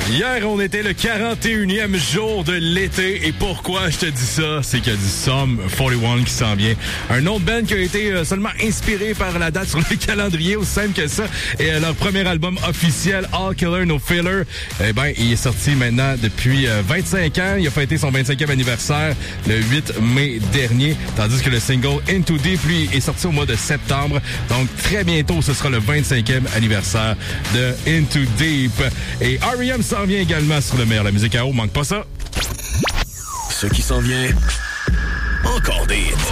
Hier, on était le 41e jour de l'été. Et pourquoi je te dis ça? C'est qu'il y a du Sum 41 qui s'en vient. Un autre band qui a été seulement inspiré par la date sur le calendrier, aussi simple que ça. Et leur premier album officiel, All Killer No Filler, eh ben, il est sorti maintenant depuis 25 ans. Il a fêté son 25e anniversaire le 8 mai dernier. Tandis que le single Into Deep, lui, est sorti au mois de septembre. Donc, très bientôt, ce sera le 25e anniversaire de Into Deep. Et R.E.M. s'en vient également sur le meilleur. La musique à eau, manque pas ça. Ce qui s'en vient, encore des hits.